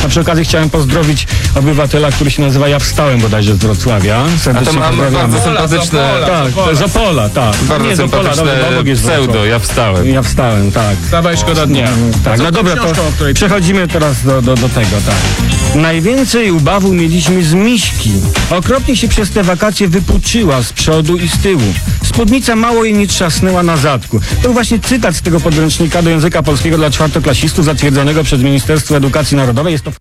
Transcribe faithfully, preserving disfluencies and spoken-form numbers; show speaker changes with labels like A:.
A: A przy okazji chciałem pozdrowić obywatela, który się nazywa Ja Wstałem bodajże z Wrocławia. Serdecznie
B: A to mamy
A: pozdrawiamy.
B: bardzo sympatyczne,
A: Tak, z Opola, tak.
B: bardzo
A: Nie, z Opola,
B: sympatyczne
A: dobra, obok jest
B: pseudo,
A: Wrocław.
B: ja wstałem.
A: Ja Wstałem, tak.
C: Wstawaj, szkoda dnia.
A: Tak,
C: Co
A: no
C: z tą
A: dobra, to
C: książką, o której...
A: przechodzimy teraz do, do, do tego, tak. Najwięcej ubawu mieliśmy z miśki. Okropnie się przez te wakacje wypuczyła z przodu i z tyłu. Spódnica mało jej nie trzasnęła na zadku. To był właśnie cytat z tego podręcznika do języka polskiego dla czwartoklasistów zatwierdzonego przez Ministerstwo Edukacji Narodowej. Jest to